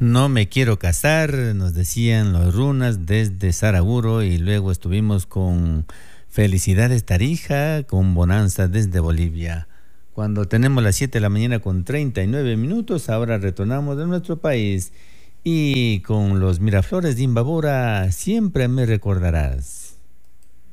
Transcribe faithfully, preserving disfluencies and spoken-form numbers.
No me quiero casar, nos decían los runas desde Saraguro, y luego estuvimos con Felicidades Tarija, con Bonanza desde Bolivia. Cuando tenemos las siete de la mañana con treinta y nueve minutos, ahora retornamos de nuestro país y con los Miraflores de Imbabura, Siempre me recordarás.